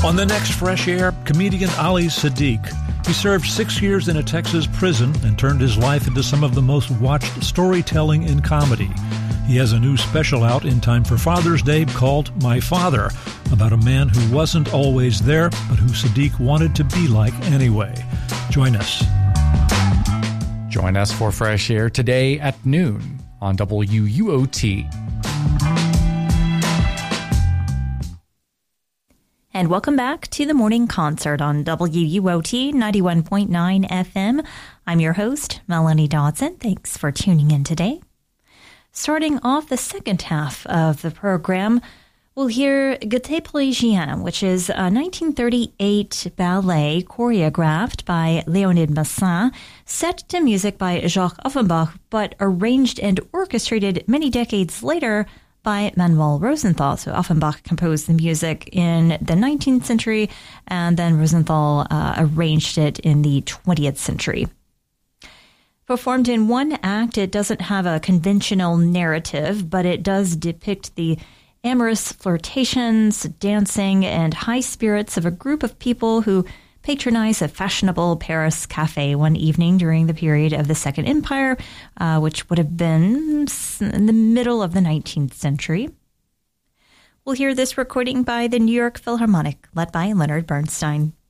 On the next Fresh Air, comedian Ali Siddiq. He served 6 years in a Texas prison and turned his life into some of the most watched storytelling in comedy. He has a new special out in time for Father's Day called My Father, about a man who wasn't always there, but who Siddiq wanted to be like anyway. Join us. Join us for Fresh Air today at noon on WUOT. And welcome back to the Morning Concert on WUOT 91.9 FM. I'm your host, Melanie Dodson. Thanks for tuning in today. Starting off the second half of the program, we'll hear Gaîté Parisienne, which is a 1938 ballet choreographed by Léonide Massin, set to music by Jacques Offenbach, but arranged and orchestrated many decades later by Manuel Rosenthal. So Offenbach composed the music in the 19th century, and then Rosenthal arranged it in the 20th century. Performed in one act, it doesn't have a conventional narrative, but it does depict the amorous flirtations, dancing, and high spirits of a group of people who patronized a fashionable Paris cafe one evening during the period of the Second Empire, which would have been in the middle of the 19th century. We'll hear this recording by the New York Philharmonic, led by Leonard Bernstein.